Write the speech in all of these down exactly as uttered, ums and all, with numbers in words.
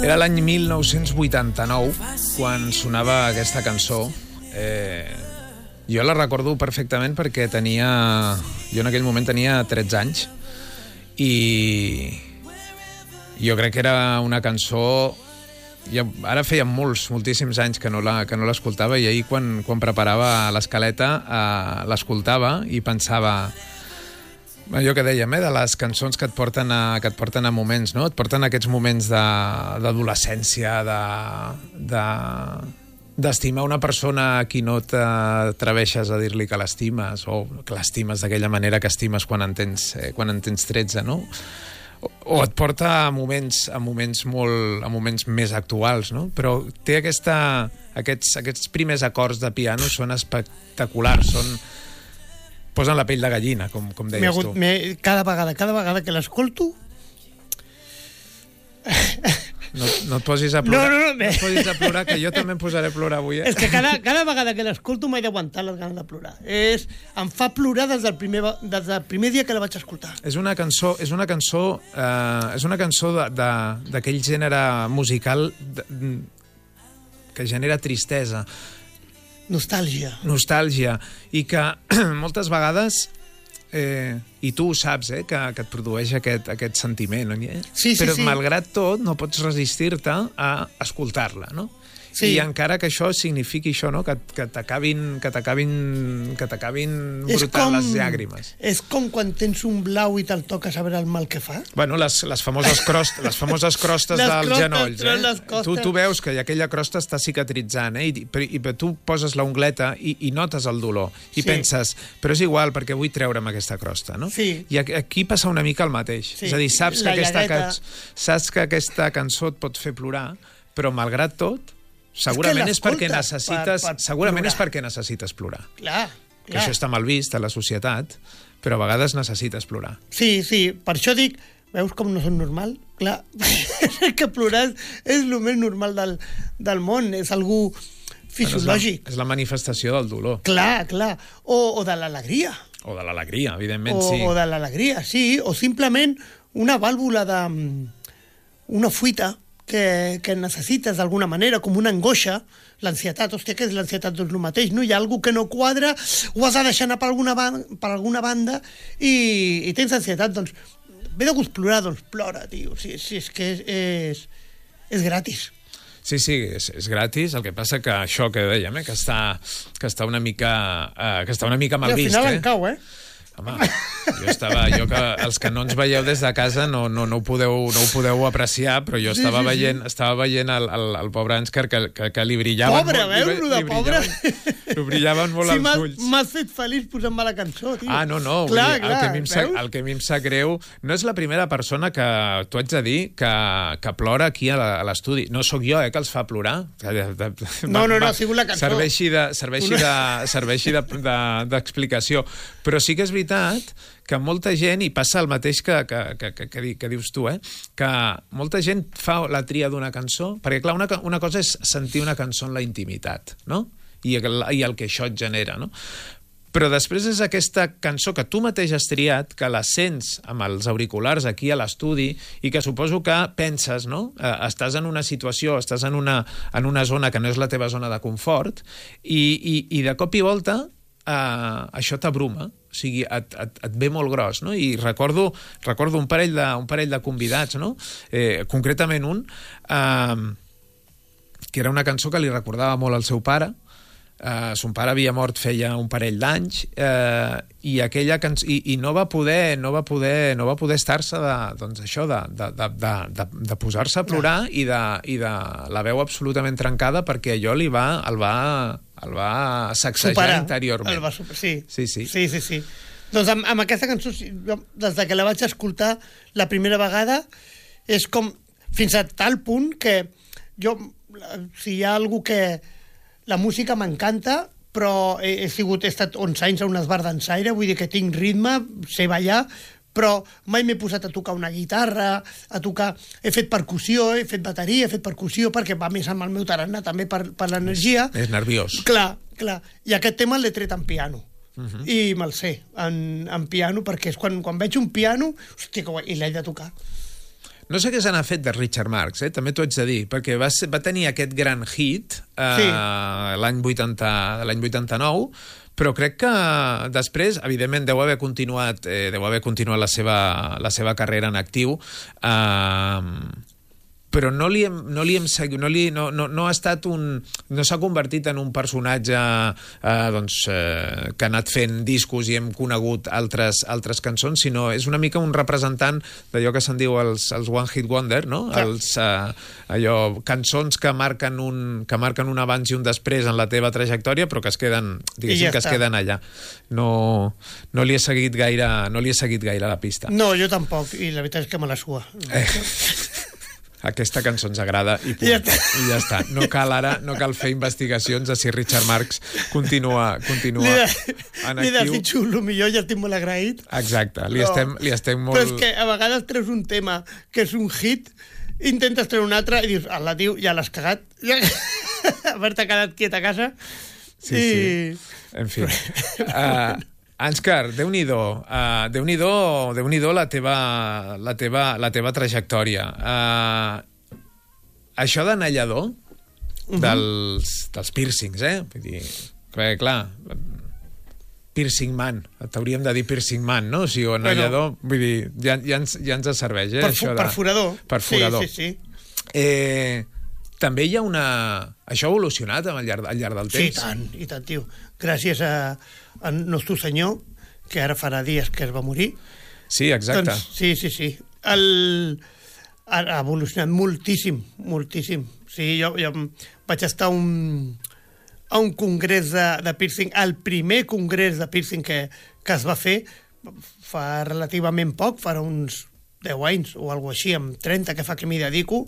Era l'any mil nou-cents vuitanta-nou quan sonava aquesta cançó. Eh, jo la recordo perfectament perquè tenia... Jo en aquell moment tenia tretze anys i jo crec que era una cançó... Jo, ara feia molts, moltíssims anys que no la, que no l'escoltava i ahir quan, quan preparava l'escaleta eh, l'escoltava i pensava... Allò que dèiem, eh, de les cançons que et porten a, que et porten a moments, no? Et porten a aquests moments d'adolescència, de, de, d'estimar una persona a qui no t'atreveixes a dir-li que l'estimes o que l'estimes d'aquella manera que estimes quan en tens, eh, quan en tens tretze, no? O, o et porta a moments, a moments, molt, a moments més actuals, no? Però té aquesta, aquests, aquests primers acords de piano són espectaculars, són... posen la pell de gallina, com, com deies hagut, tu. Cada vegada, cada vegada que l'escolto... No, no et posis a plorar, no, no, no, no et posis a plorar, que jo també em posaré a plorar avui. Eh? És que cada, cada vegada que l'escolto m'he d'aguantar les ganes de plorar. És, em fa plorar des del, primer, des del primer dia que la vaig escoltar. És una cançó, és una cançó, eh, és una cançó d'aquell gènere musical de, que genera tristesa. Nostàlgia. Nostàlgia. I que moltes vegades... Eh, i tu ho saps, eh, que, que et produeix aquest, aquest sentiment, eh? Sí, sí, però sí. Malgrat tot no pots resistir-te a escoltar-la, no? Sí. I encara que això signifiqui això, no? que, que t'acabin que t'acabin que t'acabin brotant les llàgrimes. És com quan tens un blau i te'l toques a veure el mal que fa. Bueno, les, les famoses crostes, les famoses crostes les dels crostes, genolls. Eh? Tu, tu veus que aquella crosta està cicatritzant, eh? I, i, i tu poses l'ungleta i, i notes el dolor. I sí. penses, però és igual, perquè vull treure'm aquesta crosta, no? Sí. I aquí passa una mica el mateix. Sí. És a dir, saps que, aquesta, llagueta... saps que aquesta cançó et pot fer plorar, però malgrat tot, segurament és, és perquè necessites per, per segurament plorar. és perquè necessites plorar. Clar, clar. Que això està mal vist a la societat, però a vegades necessites plorar. Sí, sí, per això dic, veus com no són normal? Clar, que plorar és el més normal del, del món, és algú fisiològic. És la, és la manifestació del dolor. Clar, clar, o, o de l'alegria. O de l'alegria, evidentment, o, sí. O de l'alegria, sí, o simplement una vàlvula de... una fuita que, que necessites d'alguna manera, com una angoixa, l'ansietat, hòstia, què és l'ansietat? Doncs el mateix, no? Hi ha alguna que no quadra, ho has de deixar anar per alguna, ban per alguna banda i, i tens ansietat, doncs ve de gust plorar, doncs plora, tio, si, si és que és, és, és gratis. Sí, sí, és, és gratis, el que passa que això que dèiem, eh, que, està, que està una mica, eh, que està una mica mal vist. I al final eh? en cau, eh? Home, jo estava, jo que els que no ens veieu des de casa no, no, no, ho, podeu, no ho podeu apreciar, però jo estava sí, sí, veient, sí. estava veient el, el, el pobre Ansgar que, que, que li brillaven pobre, molt. Pobre, veus, lo de pobre? Li brillaven molt sí, els ulls. M'has fet feliç posant-me la cançó, tio. Ah, no, no. Clar, dir, clar, el, que a mi em sap, el que a mi em sap greu... No és la primera persona que t'ho haig de dir que, que plora aquí a l'estudi. No sóc jo, eh, que els fa plorar. No, no, no, ha sigut la cançó. Serveixi de, serveixi de, serveixi d'explicació. De, de, però sí que és veritat que molta gent, i passa el mateix que, que, que, que, que, que dius tu, eh? Que molta gent fa la tria d'una cançó, perquè clar, una, una cosa és sentir una cançó en la intimitat, no? I el, i el que això et genera, no? Però després és aquesta cançó que tu mateix has triat, que la sents amb els auriculars aquí a l'estudi i que suposo que penses, no? Eh, estàs en una situació, estàs en una, en una zona que no és la teva zona de confort i, i, i de cop i volta Uh, això t'abruma, o sigui, et, et, et ve molt gros, no? I recordo, recordo un, parell de, un parell de convidats, no? Eh, concretament un, uh, que era una cançó que li recordava molt al seu pare. Uh, son pare havia mort feia un parell d'anys uh, i aquella cançó i, i no va poder no va poder no va poder estar-se de, doncs això de, de, de, de, de posar-se a plorar i de, i de la veu absolutament trencada perquè allò li va, el va el va sacsejar Superar, interiorment. Va, sí. Sí, sí. sí, sí, sí. Doncs amb, amb aquesta cançó, des de que la vaig escoltar la primera vegada, és com fins a tal punt que jo, si hi ha algú que la música m'encanta, però he, he sigut, he estat onze anys a un esbar dansaire, vull dir que tinc ritme, sé ballar, però mai m'he posat a tocar una guitarra, a tocar... He fet percussió, he fet bateria, he fet percussió, perquè va més amb el meu tarannà, també per, per l'energia. És nerviós. Clar, clar. I aquest tema l'he tret en piano. Uh-huh. I me'l sé, en, en piano, perquè és quan, quan veig un piano, hòstia, que guai, i l'he de tocar. No sé què se n'ha fet de Richard Marx, eh? També t'ho haig de dir, perquè va, ser, va tenir aquest gran hit eh, sí. l'any vuitanta-nou, però crec que després, evidentment, deu haver continuat, eh, deu haver continuat la seva, la seva carrera en actiu, eh, però no li hem, no li hem seguit, no, li, no, no, no ha estat un... no s'ha convertit en un personatge eh, doncs, eh, que ha anat fent discos i hem conegut altres, altres cançons, sinó és una mica un representant d'allò que se'n diu els, els One Hit Wonder, no? Sí. Els, eh, allò, cançons que marquen, un, que marquen un abans i un després en la teva trajectòria, però que es queden, diguéssim, ja que es queden allà. No, no li he seguit gaire, no li he seguit gaire la pista. No, jo tampoc, i la veritat és que me la sua. Eh. Aquesta cançó ens agrada i punt. Ja I ja està. No cal ara, no cal fer investigacions de si Richard Marx continua, continua li de, en li actiu. Li desitjo el millor, ja estic molt agraït. Exacte, li, no. estem, li estem molt... Però és que a vegades treus un tema que és un hit, intentes treure un altre i dius, la tio, ja l'has cagat, ja... haver-te quedat quiet a casa. Sí, i... sí. En fi. Uh, Ansgar, Déu-n'hi-do, uh, Déu-n'hi-do, Déu-n'hi-do la teva, la teva, la teva trajectòria. Uh, això d'anellador, uh-huh. dels, dels piercings, eh? Vull dir, que, clar, piercing man, t'hauríem de dir piercing man, no? O sigui, anellador, bueno, vull dir, ja, ja, ens, ja ens serveix, eh? Per, això de, perforador. Perforador. Sí, sí, sí. Eh... També hi ha una... Això ha evolucionat al llarg, al llarg del temps? Sí, tant, i tant, tio. Gràcies a, a nostre senyor, que ara farà dies que es va morir. Sí, exacte. Doncs, sí, sí, sí. El, ha evolucionat moltíssim, moltíssim. Sí, jo, jo vaig estar a un, a un congrés de, de piercing, el primer congrés de piercing que, que es va fer fa relativament poc, farà uns deu anys o alguna així, amb trenta que fa que m'hi dedico,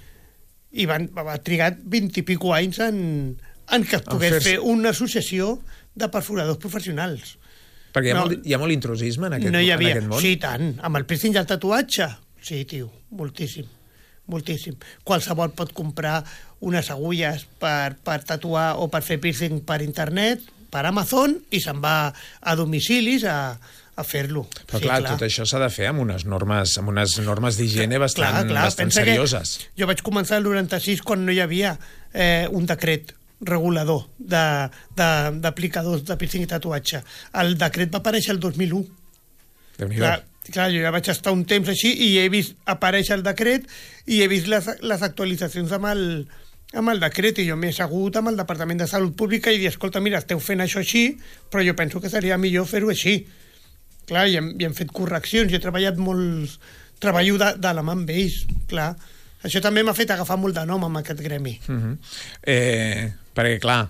i van, va trigar vint i pico anys en, en que es pogués fer una associació de perforadors professionals. Perquè hi ha, no, molt, hi ha molt intrusisme en aquest, no hi havia, en aquest món? Sí, tant. Amb el piercing i el tatuatge? Sí, tio, moltíssim. Moltíssim. Qualsevol pot comprar unes agulles per, per tatuar o per fer piercing per internet, per Amazon, i se'n va a domicilis a, a fer-lo. Però sí, clar, clar, tot això s'ha de fer amb unes normes, amb unes normes d'higiene bastant, clar, clar, bastant serioses. Jo vaig començar el noranta-sis quan no hi havia eh, un decret regulador d'aplicadors de, de, de piercing i tatuatge. El decret va aparèixer el dos mil u. Déu-n'hi-do. Clar, clar, jo ja vaig estar un temps així i he vist aparèixer el decret i he vist les, les actualitzacions amb el, amb el decret, i jo m'he assegut amb el Departament de Salut Pública i dir, escolta, mira, esteu fent això així, però jo penso que seria millor fer-ho així. Clar, i hem, i hem fet correccions, i he treballat molt... Treballo de, de la mà amb ells, clar. Això també m'ha fet agafar molt de nom amb aquest gremi. Uh-huh. eh, perquè, clar,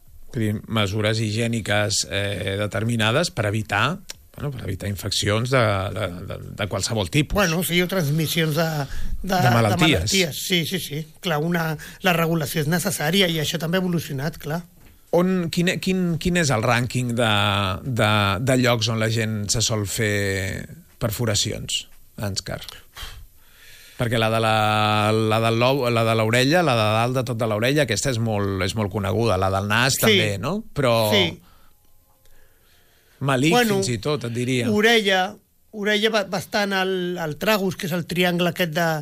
mesures higièniques eh, determinades per evitar... Bueno, per evitar infeccions de, de, de, de qualsevol tipus. Bueno, sí, o transmissions de, de, de, malalties. de malalties. Sí, sí, sí. Clar, una, la regulació és necessària i això també ha evolucionat, clar. On, quin, quin, quin és el rànquing de, de, de llocs on la gent se sol fer perforacions, Ansgar? Perquè la de la, la de l'orella, la de dalt de tot de l'orella, aquesta és molt, és molt coneguda. La del nas sí. també, no? Però... Sí. Malic, bueno, fins i tot, et diria. Orella, orella bastant al, al tragus, que és el triangle aquest de,